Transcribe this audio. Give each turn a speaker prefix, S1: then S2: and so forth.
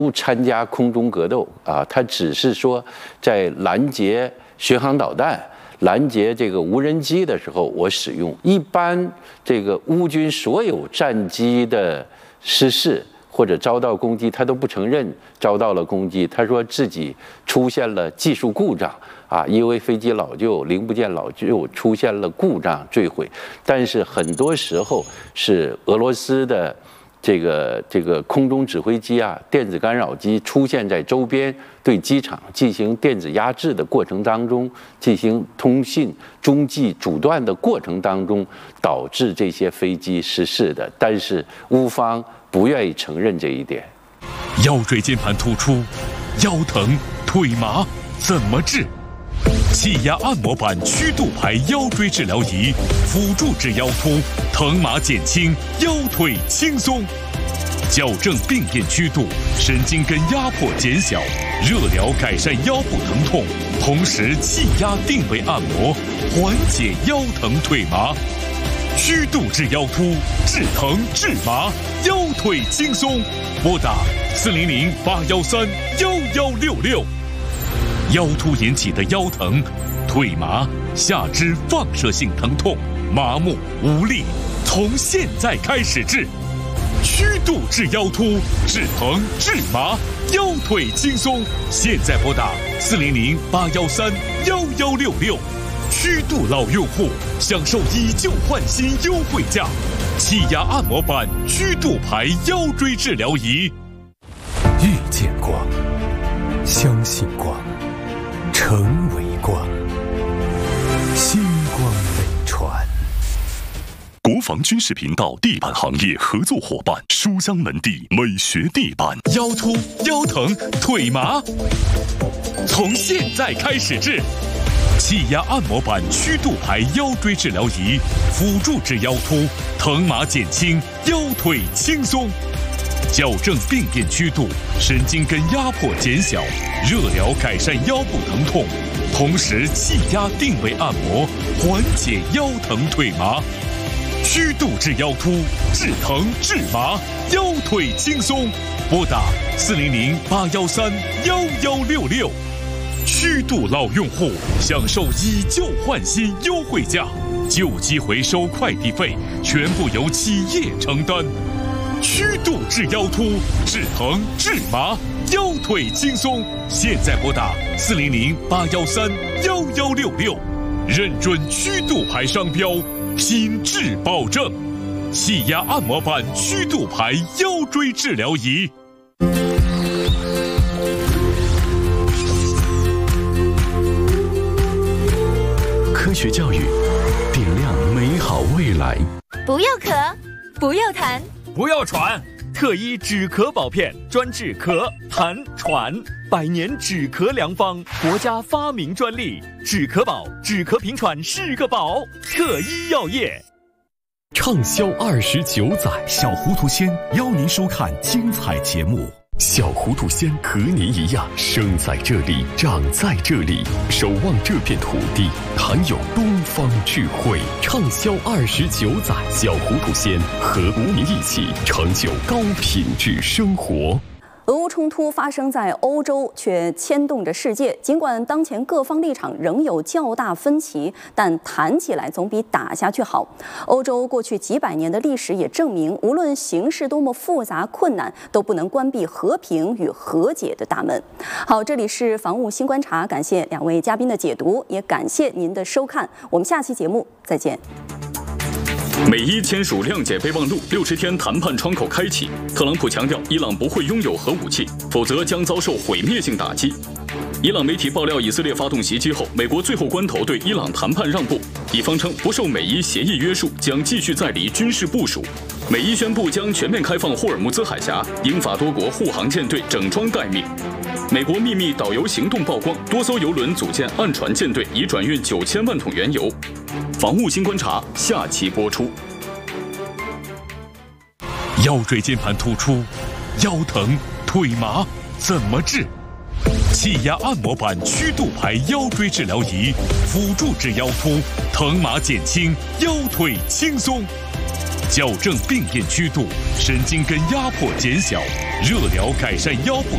S1: 不参加空中格斗啊，它只是说在拦截巡航导弹、拦截这个无人机的时候我使用。一般这个乌军所有战机的失事或者遭到攻击，他都不承认遭到了攻击，他说自己出现了技术故障啊，因为飞机老旧、零部件老旧出现了故障坠毁。但是很多时候是俄罗斯的这个空中指挥机啊、电子干扰机出现在周边，对机场进行电子压制的过程当中，进行通信中继阻断的过程当中，导致这些飞机失事的。但是乌方不愿意承认这一点。
S2: 腰椎间盘突出、腰疼、腿麻怎么治？气压按摩板曲度排腰椎治疗仪，辅助治腰突，疼麻减轻，腰腿轻松，矫正病变曲度，神经根压迫减小，热疗改善腰部疼痛，同时气压定位按摩，缓解腰疼腿麻。曲度治腰突，治疼治麻，腰腿轻松。拨打400-813-1166。腰突引起的腰疼、腿麻、下肢放射性疼痛、麻木无力，从现在开始治。曲度治腰突，治疼治麻，腰腿轻松。现在拨打400-813-1166。曲度老用户享受以旧换新优惠价，气压按摩板曲度排腰椎治疗仪。
S3: 遇见光，相信光，成为光，星光飞船。
S2: 国防军事频道地板行业合作伙伴，书香门第美学地板。腰突、腰疼、腿麻，从现在开始治。气压按摩板曲度排腰椎治疗仪，辅助治腰突，疼麻减轻，腰腿轻松，矫正病变曲度，神经根压迫减小，热疗改善腰部疼痛，同时气压定位按摩，缓解腰疼腿麻。曲度治腰突，治疼治麻，腰腿轻松。拨打400-813-1166。曲度老用户享受以旧换新优惠价，旧机回收快递费全部由企业承担。曲度治腰突，治疼治麻，腰腿轻松。现在拨打400-813-1166，认准曲度牌商标，品质保证。气压按摩板曲度牌腰椎治疗仪。
S3: 科学教育，点亮美好未来。
S4: 不要咳，不要痰，
S5: 不要喘，特医止咳宝片专治咳、痰、喘，100年止咳良方，国家发明专利。止咳宝，止咳平喘是个宝。特医药业。
S3: 畅销29载，
S2: 小糊涂仙邀您收看精彩节目。
S3: 小糊涂仙和您一样，生在这里，长在这里，守望这片土地，含有东方智慧。畅销29载，小糊涂仙和您一起成就高品质生活。
S6: 俄乌冲突发生在欧洲，却牵动着世界。尽管当前各方立场仍有较大分歧，但谈起来总比打下去好。欧洲过去几百年的历史也证明，无论形势多么复杂困难，都不能关闭和平与和解的大门。好，这里是防务新观察，感谢2位嘉宾的解读，也感谢您的收看。我们下期节目再见。
S7: 美伊签署谅解备忘录，60天谈判窗口开启。特朗普强调，伊朗不会拥有核武器，否则将遭受毁灭性打击。伊朗媒体爆料，以色列发动袭击后，美国最后关头对伊朗谈判让步，以方称不受美伊协议约束，将继续在离军事部署。美伊宣布将全面开放霍尔木兹海峡，英法多国护航舰队整装待命。美国秘密导游行动曝光，多艘油轮组建暗船舰队，已转运9000万桶原油。防务新观察下期播出。
S2: 腰椎间盘突出、腰疼、腿麻怎么治？气压按摩板曲度排腰椎治疗仪，辅助治腰突，疼麻减轻，腰腿轻松。矫正病变曲度，神经根压迫减小，热疗改善腰部